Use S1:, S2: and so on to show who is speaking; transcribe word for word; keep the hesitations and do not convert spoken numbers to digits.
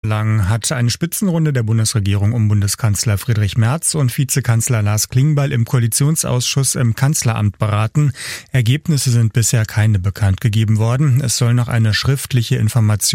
S1: lang hat eine Spitzenrunde der Bundesregierung um Bundeskanzler Friedrich Merz und Vizekanzler Lars Klingbeil im Koalitionsausschuss im Kanzleramt beraten. Ergebnisse sind bisher keine bekannt gegeben worden. Es soll noch eine schriftliche Information